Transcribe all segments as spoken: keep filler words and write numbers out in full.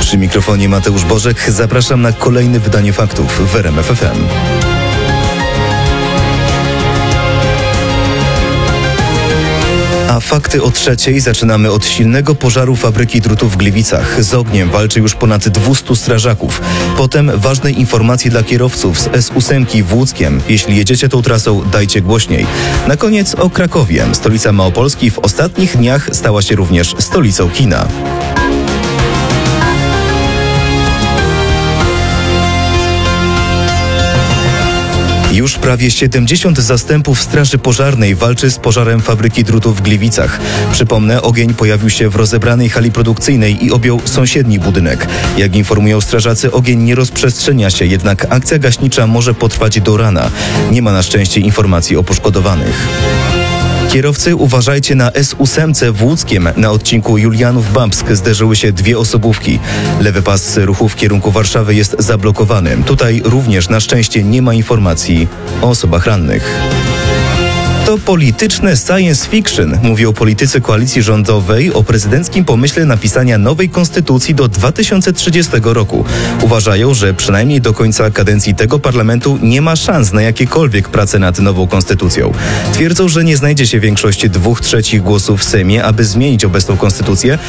Przy mikrofonie Mateusz Bożek. Zapraszam na kolejne wydanie faktów w R M F F M. A fakty o trzeciej zaczynamy od silnego pożaru fabryki drutów w Gliwicach. Z ogniem walczy już ponad dwustu strażaków. Potem ważnej informacji dla kierowców z S osiem w Łódzkiem. Jeśli jedziecie tą trasą, dajcie głośniej. Na koniec o Krakowie. Stolica Małopolski w ostatnich dniach stała się również stolicą kina. Już prawie siedemdziesiąt zastępów Straży Pożarnej walczy z pożarem fabryki drutów w Gliwicach. Przypomnę, ogień pojawił się w rozebranej hali produkcyjnej i objął sąsiedni budynek. Jak informują strażacy, ogień nie rozprzestrzenia się, jednak akcja gaśnicza może potrwać do rana. Nie ma na szczęście informacji o poszkodowanych. Kierowcy, uważajcie na S osiem w Łódzkiem. Na odcinku Julianów-Babsk zderzyły się dwie osobówki. Lewy pas ruchu w kierunku Warszawy jest zablokowany. Tutaj również na szczęście nie ma informacji o osobach rannych. To polityczne science fiction, mówią politycy koalicji rządowej o prezydenckim pomyśle napisania nowej konstytucji do dwa tysiące trzydziestego roku. Uważają, że przynajmniej do końca kadencji tego parlamentu nie ma szans na jakiekolwiek prace nad nową konstytucją. Twierdzą, że nie znajdzie się większości dwóch trzecich głosów w Sejmie, aby zmienić obecną konstytucję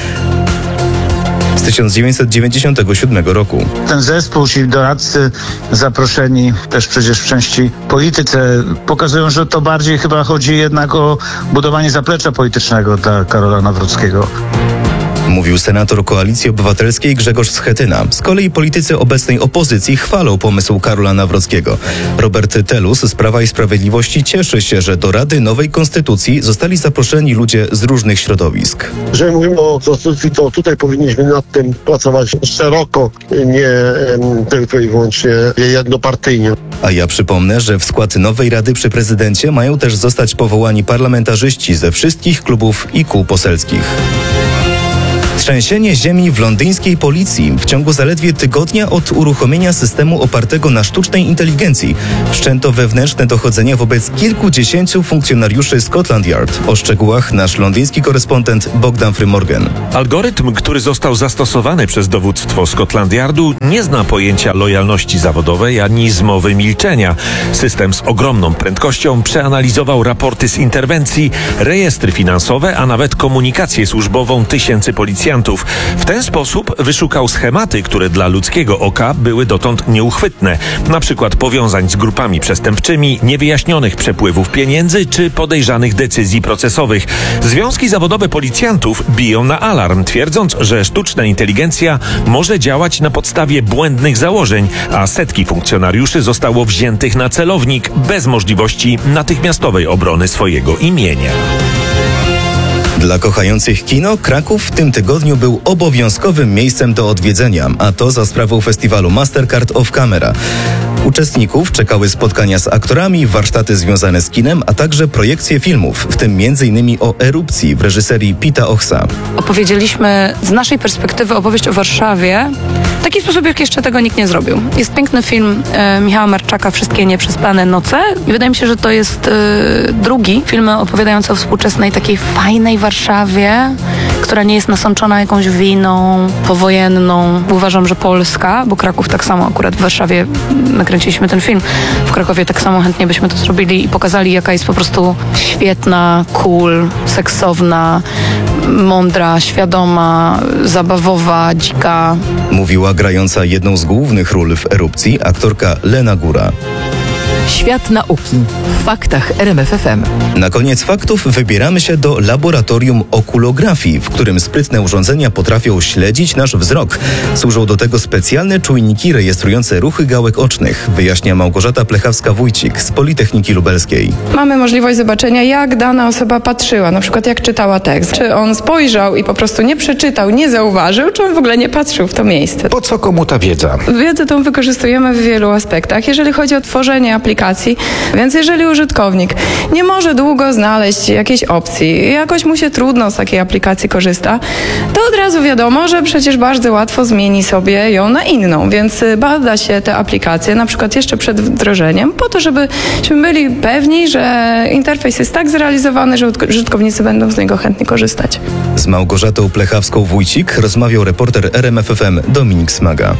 z tysiąc dziewięćset dziewięćdziesiątego siódmego roku. Ten zespół, ci doradcy zaproszeni też przecież w części polityce pokazują, że to bardziej chyba chodzi jednak o budowanie zaplecza politycznego dla Karola Nawrockiego. Mówił senator Koalicji Obywatelskiej Grzegorz Schetyna. Z kolei politycy obecnej opozycji chwalą pomysł Karola Nawrockiego. Robert Telus z Prawa i Sprawiedliwości cieszy się, że do Rady nowej Konstytucji zostali zaproszeni ludzie z różnych środowisk. Jeżeli mówimy o konstytucji, to tutaj powinniśmy nad tym pracować szeroko, nie tylko i wyłącznie jednopartyjnie. A ja przypomnę, że w skład nowej Rady przy prezydencie mają też zostać powołani parlamentarzyści ze wszystkich klubów i kół poselskich. Trzęsienie ziemi w londyńskiej policji. W ciągu zaledwie tygodnia od uruchomienia systemu opartego na sztucznej inteligencji wszczęto wewnętrzne dochodzenia wobec kilkudziesięciu funkcjonariuszy Scotland Yard. O szczegółach nasz londyński korespondent Bogdan Frymorgan. Algorytm, który został zastosowany przez dowództwo Scotland Yardu, nie zna pojęcia lojalności zawodowej ani zmowy milczenia. System z ogromną prędkością przeanalizował raporty z interwencji, rejestry finansowe, a nawet komunikację służbową tysięcy policjantów. W ten sposób wyszukał schematy, które dla ludzkiego oka były dotąd nieuchwytne. Na przykład powiązań z grupami przestępczymi, niewyjaśnionych przepływów pieniędzy czy podejrzanych decyzji procesowych. Związki zawodowe policjantów biją na alarm, twierdząc, że sztuczna inteligencja może działać na podstawie błędnych założeń, a setki funkcjonariuszy zostało wziętych na celownik bez możliwości natychmiastowej obrony swojego imienia. Dla kochających kino Kraków w tym tygodniu był obowiązkowym miejscem do odwiedzenia, a to za sprawą festiwalu Mastercard Off Camera. Uczestników czekały spotkania z aktorami, warsztaty związane z kinem, a także projekcje filmów, w tym między innymi o Erupcji w reżyserii Pita Ochsa. Opowiedzieliśmy z naszej perspektywy opowieść o Warszawie w taki sposób, jak jeszcze tego nikt nie zrobił. Jest piękny film e, Michała Marczaka Wszystkie nieprzespane noce i wydaje mi się, że to jest e, drugi film opowiadający o współczesnej takiej fajnej Warszawie, która nie jest nasączona jakąś wojną powojenną. Uważam, że Polska, bo Kraków tak samo akurat w Warszawie nakręciliśmy ten film. W Krakowie tak samo chętnie byśmy to zrobili i pokazali, jaka jest po prostu świetna, cool, seksowna, mądra, świadoma, zabawowa, dzika. Mówiła grająca jedną z głównych ról w Erupcji aktorka Lena Góra. Świat nauki w faktach R M F F M. Na koniec faktów wybieramy się do laboratorium okulografii, w którym sprytne urządzenia potrafią śledzić nasz wzrok. Służą do tego specjalne czujniki rejestrujące ruchy gałek ocznych, wyjaśnia Małgorzata Plechawska-Wójcik z Politechniki Lubelskiej. Mamy możliwość zobaczenia, jak dana osoba patrzyła, na przykład jak czytała tekst. Czy on spojrzał i po prostu nie przeczytał, nie zauważył, czy on w ogóle nie patrzył w to miejsce. Po co komu ta wiedza? Wiedzę tą wykorzystujemy w wielu aspektach. Jeżeli chodzi o tworzenie aplikacji, aplikacji. Więc jeżeli użytkownik nie może długo znaleźć jakiejś opcji, jakoś mu się trudno z takiej aplikacji korzysta, to od razu wiadomo, że przecież bardzo łatwo zmieni sobie ją na inną, więc bada się te aplikacje, na przykład jeszcze przed wdrożeniem, po to, żebyśmy byli pewni, że interfejs jest tak zrealizowany, że użytkownicy będą z niego chętnie korzystać. Z Małgorzatą Plechawską-Wójcik rozmawiał reporter R M F F M Dominik Smaga.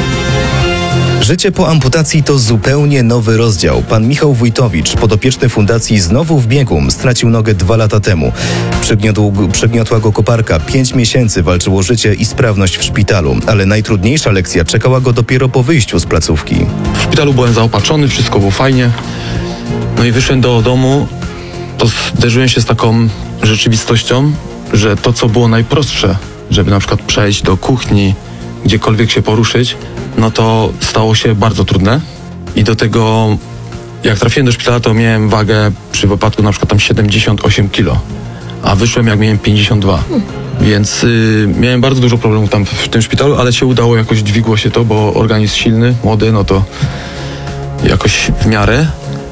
Życie po amputacji to zupełnie nowy rozdział. Pan Michał Wójtowicz, podopieczny fundacji Znowu w biegu, stracił nogę dwa lata temu. Przygniotł, przygniotła go koparka. Pięć miesięcy walczył o życie i sprawność w szpitalu, ale najtrudniejsza lekcja czekała go dopiero po wyjściu z placówki. W szpitalu byłem zaopatrzony, wszystko było fajnie. No i wyszedłem do domu, to zderzyłem się z taką rzeczywistością, że to, co było najprostsze, żeby na przykład przejść do kuchni, gdziekolwiek się poruszyć, no to stało się bardzo trudne. I do tego, jak trafiłem do szpitala, to miałem wagę przy wypadku na przykład tam siedemdziesiąt osiem kilo, a wyszłem jak miałem pięćdziesiąt dwa. Więc y, miałem bardzo dużo problemów tam w, w tym szpitalu, ale się udało, jakoś dźwigło się to, bo organizm silny, młody, no to jakoś w miarę.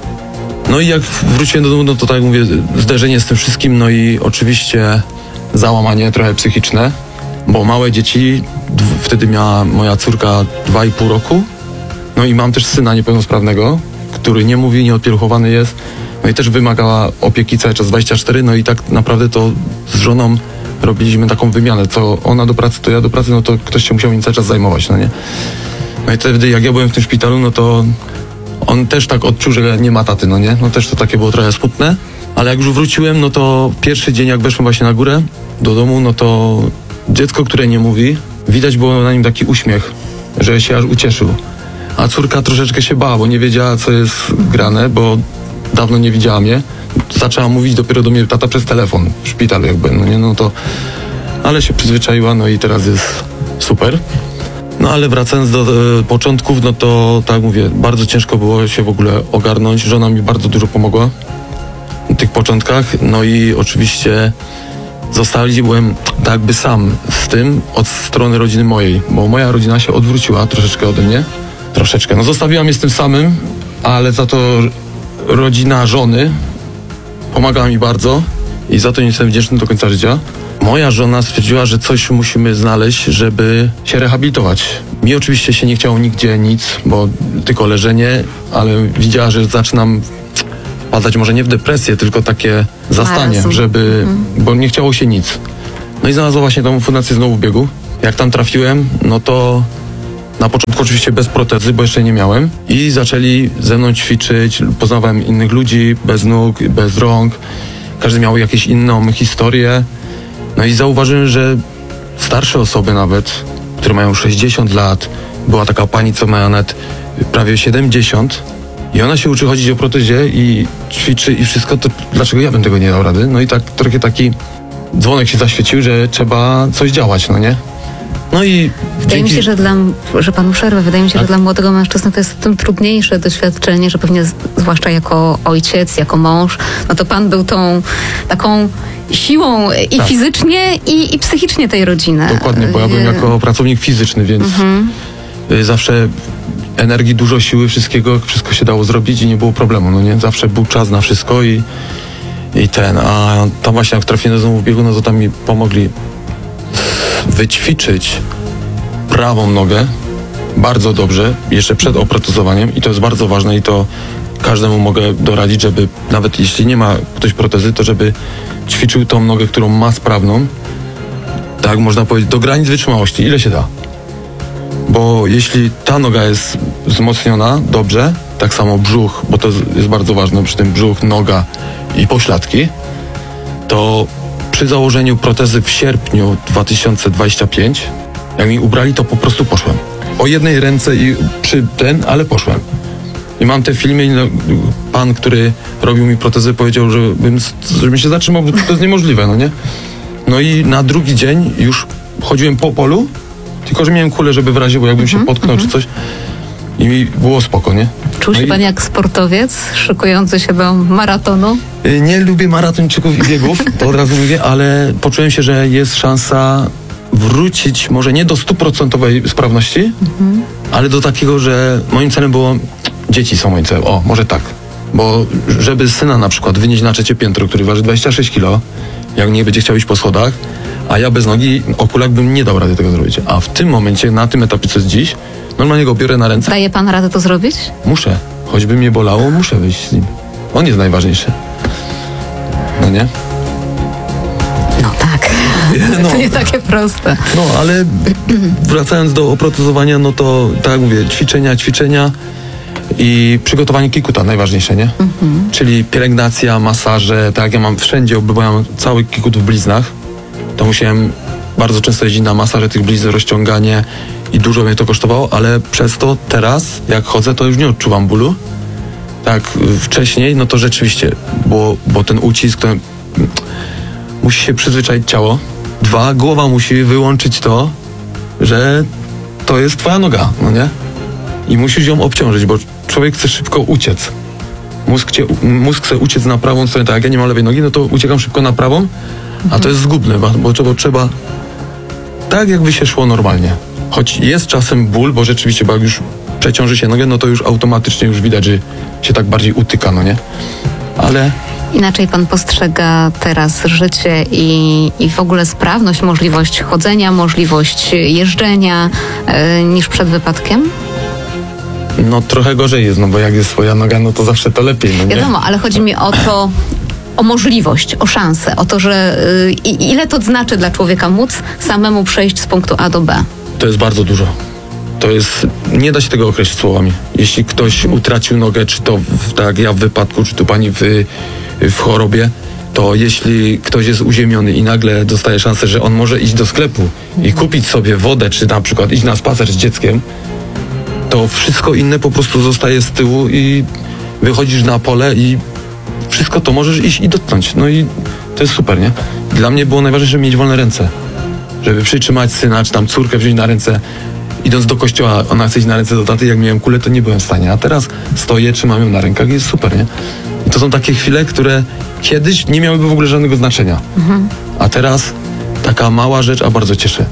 No i jak wróciłem do domu, no to tak jak mówię, zderzenie z tym wszystkim, no i oczywiście załamanie trochę psychiczne, bo małe dzieci, d- wtedy miała moja córka dwa i pół roku, no i mam też syna niepełnosprawnego, który nie mówi, nieodpieluchowany jest, no i też wymagała opieki cały czas dwadzieścia cztery, no i tak naprawdę to z żoną robiliśmy taką wymianę, co ona do pracy, to ja do pracy, no to ktoś się musiał nim cały czas zajmować, no nie? No i wtedy jak ja byłem w tym szpitalu, no to on też tak odczuł, że nie ma taty, no nie? No też to takie było trochę smutne, ale jak już wróciłem, no to pierwszy dzień, jak weszłem właśnie na górę do domu, no to dziecko, które nie mówi, widać było na nim taki uśmiech, że się aż ucieszył. A córka troszeczkę się bała, bo nie wiedziała, co jest grane, bo dawno nie widziała mnie. Zaczęła mówić dopiero do mnie tata przez telefon w szpitalu jakby, no nie? No to... Ale się przyzwyczaiła, no i teraz jest super. No ale wracając do e, początków, no to tak mówię, bardzo ciężko było się w ogóle ogarnąć. Żona mi bardzo dużo pomogła w tych początkach. No i oczywiście zostawiłem tak jakby sam z tym od strony rodziny mojej, bo moja rodzina się odwróciła troszeczkę ode mnie. Troszeczkę. No zostawiła mnie z tym samym, ale za to rodzina żony pomagała mi bardzo i za to nie jestem wdzięczny do końca życia. Moja żona stwierdziła, że coś musimy znaleźć, żeby się rehabilitować. Mi oczywiście się nie chciało nigdzie nic, bo tylko leżenie, ale widziała, że zaczynam wpadać może nie w depresję, tylko takie zastanie, Marazm. żeby, Mhm. bo nie chciało się nic. No i znalazła właśnie tą fundację Znowu w biegu. Jak tam trafiłem, no to na początku oczywiście bez protezy, bo jeszcze nie miałem. I zaczęli ze mną ćwiczyć, poznawałem innych ludzi, bez nóg, bez rąk. Każdy miał jakąś inną historię. No i zauważyłem, że starsze osoby nawet, które mają sześćdziesiąt lat, była taka pani, co miała nawet prawie siedemdziesiąt i ona się uczy chodzić o protezie i ćwiczy i wszystko, to dlaczego ja bym tego nie dał rady? No i tak trochę taki dzwonek się zaświecił, że trzeba coś działać, no nie? No i Wydaje mi się, że dla, że panu przerwę, wydaje mi się, że dla młodego mężczyzny to jest tym trudniejsze doświadczenie, że pewnie z, zwłaszcza jako ojciec, jako mąż, no to pan był tą taką siłą i Tak. fizycznie, i, i psychicznie tej rodziny. Dokładnie, bo ja byłem jako pracownik fizyczny, więc Mhm. y, zawsze energii, dużo siły, wszystkiego, wszystko się dało zrobić i nie było problemu, no nie? Zawsze był czas na wszystko i, i ten, a tam właśnie jak trafiłem do Znowu w biegu, no to tam mi pomogli wyćwiczyć prawą nogę bardzo dobrze, jeszcze przed oprotezowaniem i to jest bardzo ważne i to każdemu mogę doradzić, żeby nawet jeśli nie ma ktoś protezy, to żeby ćwiczył tą nogę, którą ma sprawną, tak można powiedzieć, do granic wytrzymałości, ile się da. Bo jeśli ta noga jest wzmocniona dobrze, tak samo brzuch, bo to jest bardzo ważne, przy tym brzuch, noga i pośladki, to przy założeniu protezy w sierpniu dwa tysiące dwudziestego piątego, jak mi ubrali, to po prostu poszłem. O jednej ręce i przy ten, ale poszłem. I mam te filmy i no, pan, który robił mi protezę, powiedział, żebym, żebym się zatrzymał, bo to jest niemożliwe, no nie? No i na drugi dzień już chodziłem po polu, tylko że miałem kulę, żeby w razie, bo jakbym się potknął czy coś i mi było spoko, nie? Czuł się No i- pan jak sportowiec szykujący się do maratonu? Y, Nie lubię maratończyków i biegów, to od razu mówię, ale poczułem się, że jest szansa wrócić może nie do stuprocentowej sprawności, ale do takiego, że moim celem było dzieci są moim celem. O, może tak. Bo żeby syna na przykład wynieść na trzecie piętro, który waży dwadzieścia sześć kilo, jak nie będzie chciał iść po schodach, a ja bez nogi, o kulach bym nie dał rady tego zrobić. A w tym momencie, na tym etapie, co jest dziś, normalnie go biorę na ręce. Daje pan radę to zrobić? Muszę. Choćby mnie bolało, muszę wyjść z nim. On jest najważniejszy. No nie? No tak. No. To nie takie proste. No, ale wracając do oprotezowania, no to tak jak mówię, ćwiczenia, ćwiczenia i przygotowanie kikuta, najważniejsze, nie? Mhm. Czyli pielęgnacja, masaże, tak jak ja mam wszędzie, bo ja mam cały kikut w bliznach, to musiałem bardzo często jeździć na masaże tych blizn, rozciąganie i dużo mnie to kosztowało, ale przez to teraz, jak chodzę, to już nie odczuwam bólu. Tak, wcześniej, no to rzeczywiście, bo, bo ten ucisk, to musi się przyzwyczaić ciało. Dwa, głowa musi wyłączyć to, że to jest twoja noga, no nie? I musisz ją obciążyć, bo człowiek chce szybko uciec. Mózg, cię, mózg chce uciec na prawą stronę, tak jak ja nie mam lewej nogi, no to uciekam szybko na prawą, a to jest zgubne, bo trzeba, trzeba tak jakby się szło normalnie. Choć jest czasem ból, bo rzeczywiście, bo jak już przeciąży się nogę, no to już automatycznie już widać, że się tak bardziej utyka, no nie? Ale... Inaczej pan postrzega teraz życie i, i w ogóle sprawność, możliwość chodzenia, możliwość jeżdżenia yy, niż przed wypadkiem? No trochę gorzej jest, no bo jak jest swoja noga, no to zawsze to lepiej, no nie? Wiadomo, ale chodzi mi o to, o możliwość, o szansę, o to, że yy, ile to znaczy dla człowieka móc samemu przejść z punktu A do B. To jest bardzo dużo. To jest, nie da się tego określić słowami. Jeśli ktoś utracił nogę, czy to w, tak jak ja w wypadku, czy tu pani w, w chorobie, to jeśli ktoś jest uziemiony i nagle dostaje szansę, że on może iść do sklepu i kupić sobie wodę, czy na przykład iść na spacer z dzieckiem, to wszystko inne po prostu zostaje z tyłu i wychodzisz na pole i wszystko to możesz iść i dotknąć. No i to jest super, nie? Dla mnie było najważniejsze, żeby mieć wolne ręce. Żeby przytrzymać syna, czy tam córkę wziąć na ręce. Idąc do kościoła, ona chce iść na ręce do taty, jak miałem kulę, to nie byłem w stanie. A teraz stoję, trzymam ją na rękach i jest super, nie? I to są takie chwile, które kiedyś nie miałyby w ogóle żadnego znaczenia. Mhm. A teraz taka mała rzecz, a bardzo cieszy.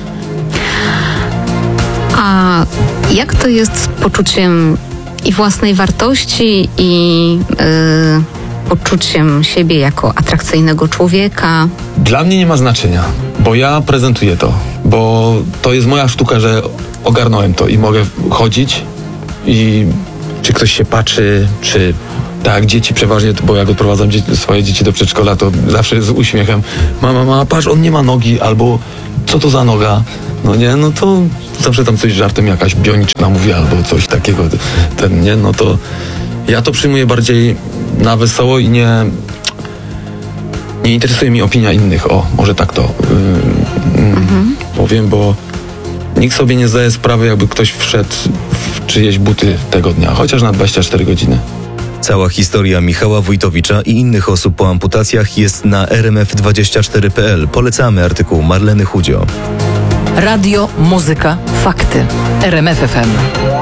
A jak to jest z poczuciem i własnej wartości, i yy, poczuciem siebie jako atrakcyjnego człowieka? Dla mnie nie ma znaczenia, bo ja prezentuję to, bo to jest moja sztuka, że ogarnąłem to i mogę chodzić i czy ktoś się patrzy, czy tak, dzieci przeważnie, bo jak odprowadzam dzieci, swoje dzieci do przedszkola, to zawsze z uśmiechem mama, mama, patrz, on nie ma nogi, albo co to za noga, no nie, no to zawsze tam coś żartem jakaś bioniczna mówi, albo coś takiego, ten, nie, no to ja to przyjmuję bardziej na wesoło i nie nie interesuje mnie opinia innych, o, może tak to yy, yy, mhm. powiem, bo nikt sobie nie zdaje sprawy, jakby ktoś wszedł w czyjeś buty tego dnia, chociaż na dwadzieścia cztery godziny. Cała historia Michała Wójtowicza i innych osób po amputacjach jest na r m f dwadzieścia cztery kropka p l. Polecamy artykuł Marleny Chudzio. Radio, muzyka, fakty. R M F F M.